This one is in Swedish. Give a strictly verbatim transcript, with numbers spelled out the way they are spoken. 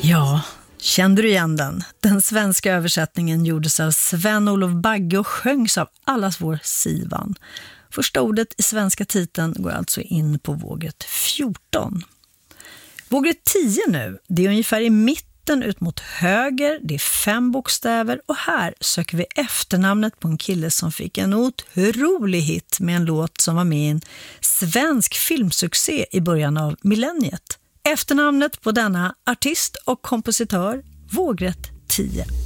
Ja, kände du igen den? Den svenska översättningen gjordes av Sven-Olof Bagge och sjöngs av allas vår Sivan. Första ordet i svenska titeln går alltså in på vågret fjorton. Vågret tio nu, det är ungefär i mitten ut mot höger, det är fem bokstäver och här söker vi efternamnet på en kille som fick en otrolig hit med en låt som var med i en svensk filmsuccé i början av millenniet. Efternamnet på denna artist och kompositör, vågret tio.